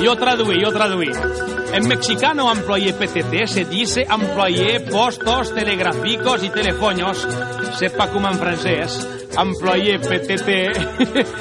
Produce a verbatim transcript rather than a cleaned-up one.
Yo traduí, yo traduí. En mexicano, employé P T T se dice employé postos telegráficos y telefoños. Sepa como en francés. Employé P T T